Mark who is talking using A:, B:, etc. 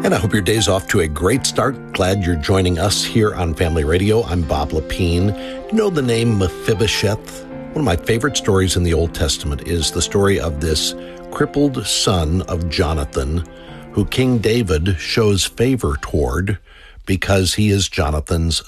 A: And I hope your day's off to a great start. Glad you're joining us here on Family Radio. I'm Bob Lepine. You know the name Mephibosheth? One of my favorite stories in the Old Testament is the story of this crippled son of Jonathan, who King David shows favor toward because he is Jonathan's